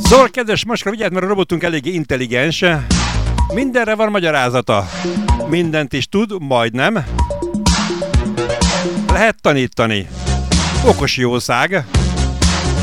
Szóval, kedves macska, vigyázz, mert a robotunk eléggé intelligens. Mindenre van magyarázata. Mindent is tud, majdnem. Lehet tanítani. Okos jószág.